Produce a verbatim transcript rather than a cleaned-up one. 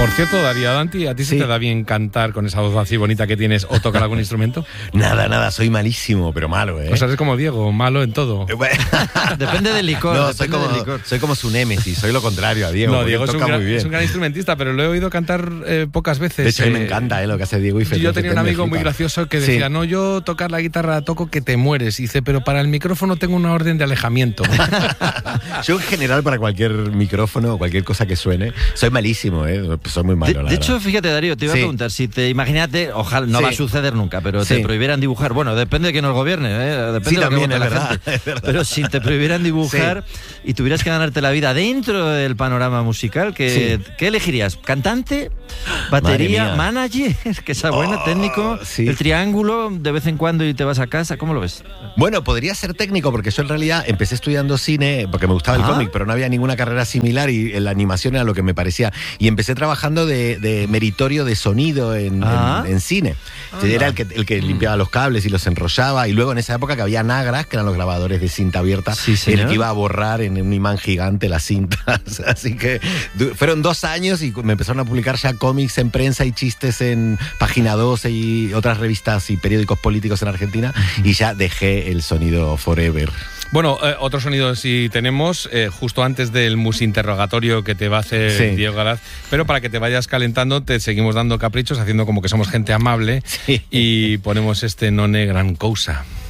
Por cierto, Darío Danti, ¿a ti Sí. se te da bien cantar con esa voz así bonita que tienes o tocar algún instrumento? Nada, nada, soy malísimo, pero malo, ¿eh? O sea, eres como Diego, malo en todo. Depende del licor. No, depende soy como, del licor. soy como su némesis, soy lo contrario a Diego. No, porque Diego él es un, toca gran, muy bien. es un gran instrumentista, pero lo he oído cantar eh, pocas veces. De hecho, a mí eh, me encanta eh, lo que hace Diego y Fede. Yo tenía un Fede me amigo muy flipa. gracioso que Sí. decía, no, yo tocar la guitarra toco que te mueres. Y dice, pero para el micrófono tengo una orden de alejamiento. Yo en general para cualquier micrófono o cualquier cosa que suene, soy malísimo, ¿eh? Soy muy malo, De, la de verdad. hecho, fíjate, Darío, te iba Sí. a preguntar, si te imagínate, ojalá, no Sí. va a suceder nunca, pero Sí. te prohibieran dibujar, bueno, depende de que nos gobierne, ¿eh? Depende Sí, de lo que también, vote es la verdad, gente. es verdad. Pero si te prohibieran dibujar y tuvieras que ganarte la vida dentro del panorama musical, ¿qué, Sí. ¿qué elegirías? ¿Cantante? Madre ¿Batería? mía. ¿Manager? Que esa buena, Oh, técnico, sí. el triángulo de vez en cuando y te vas a casa, ¿cómo lo ves? Bueno, podría ser técnico porque yo en realidad empecé estudiando cine porque me gustaba el Ah. cómic, pero no había ninguna carrera similar y la animación era lo que me parecía. Y empecé trabajando de, de meritorio de sonido en, Ah. en- en cine. Anda. Era el que, el que limpiaba los cables y los enrollaba. Y luego en esa época que había Nagras, que eran los grabadores de cinta abierta, Sí, el señor. que iba a borrar en un imán gigante las cintas. Así que du- fueron dos años y me empezaron a publicar ya cómics en prensa y chistes en Página doce y otras revistas y periódicos políticos en Argentina. Y ya dejé el sonido forever. Bueno, eh, otro sonido sí tenemos, eh, justo antes del musinterrogatorio que te va a hacer Sí. Diego Galaz, pero para que te vayas calentando te seguimos dando caprichos, haciendo como que somos gente amable Sí. y ponemos este non è gran cousa.